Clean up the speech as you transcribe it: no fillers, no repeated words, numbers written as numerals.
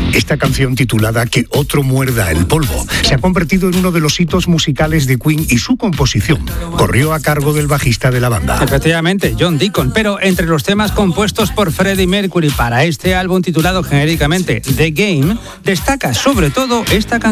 Esta canción titulada Que otro muerda el polvo se ha convertido en uno de los hitos musicales de Queen y su composición corrió a cargo del bajista de la banda. Efectivamente, John Deacon, pero entre los temas compuestos por Freddie Mercury para este álbum titulado genéricamente The Game, destaca sobre todo esta canción.